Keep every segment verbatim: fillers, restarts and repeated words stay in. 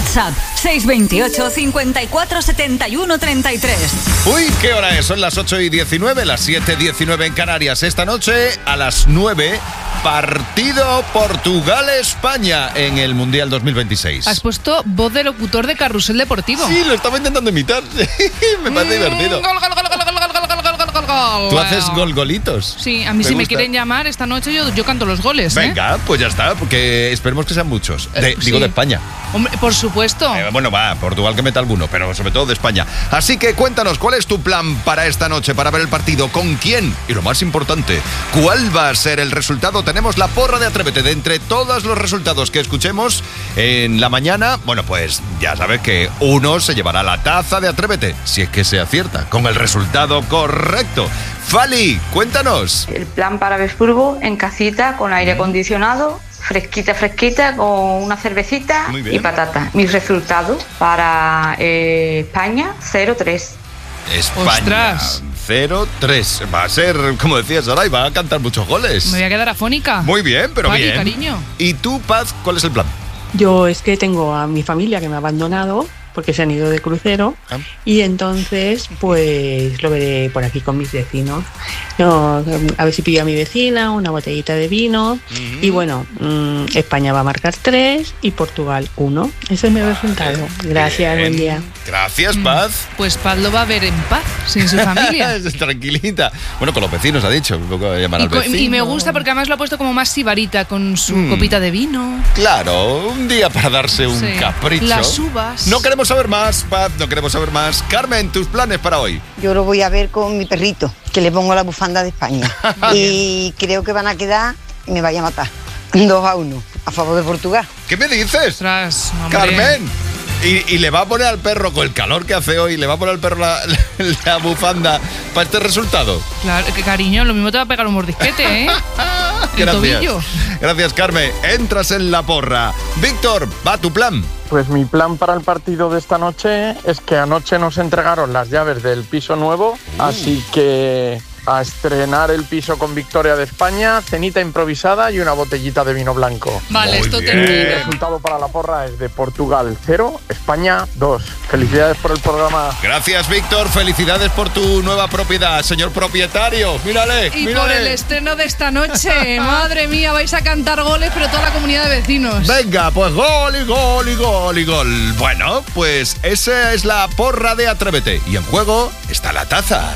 WhatsApp seis dos ocho, cinco cuatro, siete uno, tres tres. Uy, ¿qué hora es? Son las ocho y diecinueve, las siete y diecinueve en Canarias. Esta noche, a las nueve, partido Portugal-España en el Mundial dos mil veintiséis. Has puesto voz de locutor de Carrusel Deportivo. Sí, lo estaba intentando imitar. Me parece mm, divertido. Gol, gol, gol, gol, gol, gol, gol, gol, gol, gol. ¿Tú haces golgolitos? Sí, a mí si gusta. Me quieren llamar esta noche yo, yo canto los goles. Venga, ¿eh? pues ya está, porque esperemos que sean muchos. De, eh, digo, sí. de España. Hombre, por supuesto. Eh, bueno, va, Portugal que meta alguno, pero sobre todo de España. Así que cuéntanos, ¿cuál es tu plan para esta noche, para ver el partido? ¿Con quién? Y lo más importante, ¿cuál va a ser el resultado? Tenemos la porra de Atrévete. De entre todos los resultados que escuchemos en la mañana, bueno, pues ya sabes que uno se llevará la taza de Atrévete, si es que se acierta con el resultado correcto. Fali, cuéntanos. El plan para Vesburgo en casita, con aire acondicionado, fresquita, fresquita, con una cervecita y patata. Mis resultados para eh, España, cero tres. España, ¡ostras! cero tres. Va a ser, como decía Saray, va a cantar muchos goles. Me voy a quedar afónica. Muy bien, pero Fali, bien. Cariño. ¿Y tú, Paz, cuál es el plan? Yo es que tengo a mi familia que me ha abandonado porque se han ido de crucero ah. y entonces pues lo veré por aquí con mis vecinos. No, a ver si pillo a mi vecina una botellita de vino uh-huh. y bueno, mmm, España va a marcar tres y Portugal uno. Ese es mi vale. resultado. Gracias, bien. Buen día. Gracias, Paz. Pues Paz lo va a ver en paz, sin su familia. Tranquilita. Bueno, con los vecinos ha dicho, un poco llamar y, al vecino. Y me gusta porque además lo ha puesto como más sibarita con su mm. copita de vino. Claro, un día para darse un sí. capricho. Las uvas. No queremos saber más, Paz, no queremos saber más. Carmen, tus planes para hoy. Yo lo voy a ver con mi perrito, que le pongo la bufanda de España. Y creo que van a quedar y me vaya a matar. dos a uno, a favor de Portugal. ¿Qué me dices? Ostras, Carmen. Y, y le va a poner al perro, con el calor que hace hoy, le va a poner al perro la, la, la bufanda para este resultado. Claro, que cariño, lo mismo te va a pegar un mordisquete, ¿eh? El Gracias. tobillo. Gracias, Carmen. Entras en la porra. Víctor, va tu plan. Pues mi plan para el partido de esta noche es que anoche nos entregaron las llaves del piso nuevo, uh. así que a estrenar el piso con victoria de España, cenita improvisada y una botellita de vino blanco. Vale, muy esto bien. te El resultado para la porra es de Portugal cero, España dos. Felicidades por el programa. Gracias, Víctor. Felicidades por tu nueva propiedad, señor propietario. Mírale, Y mírale. por el estreno de esta noche. Madre mía, vais a cantar goles, pero toda la comunidad de vecinos. Venga, pues gol y gol y gol y gol. Bueno, pues esa es la porra de Atrévete. Y en juego está la taza.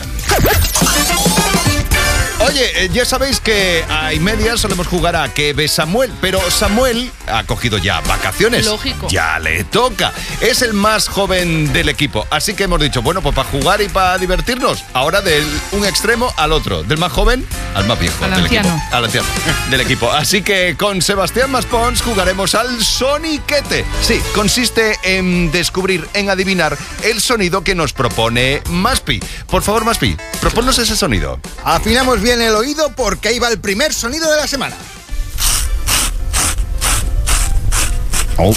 Oye, ya sabéis que a y media solemos jugar a que ve Samuel, pero Samuel ha cogido ya vacaciones. Lógico. Ya le toca. Es el más joven del equipo, así que hemos dicho, bueno, pues para jugar y para divertirnos, ahora de un extremo al otro, del más joven al más viejo al del anciano. equipo. Al anciano del equipo. Así que con Sebastián Maspons jugaremos al soniquete. Sí, consiste en descubrir, en adivinar el sonido que nos propone Maspi. Por favor, Maspi, proponnos ese sonido. Afinamos bien el oído porque ahí va el primer sonido de la semana. Oh.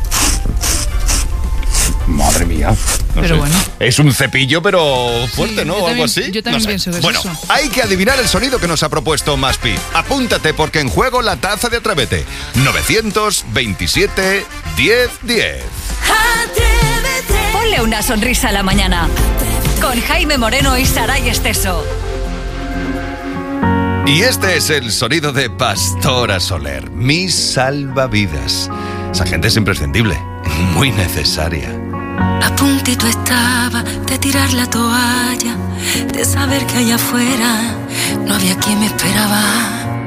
Madre mía. No pero sé. bueno. Es un cepillo, pero fuerte, sí, ¿no? O algo así. Yo también no sé. pienso que es bueno, eso. Hay que adivinar el sonido que nos ha propuesto Maspi. Apúntate porque en juego la taza de Atrévete. novecientos veintisiete, diez, diez. Atrévete. Ponle una sonrisa a la mañana. Con Jaime Moreno y Saray Esteso. Y este es el sonido de Pastora Soler, mi salvavidas. Esa gente es imprescindible, muy necesaria. A puntito estaba de tirar la toalla, de saber que allá afuera no había quien me esperaba.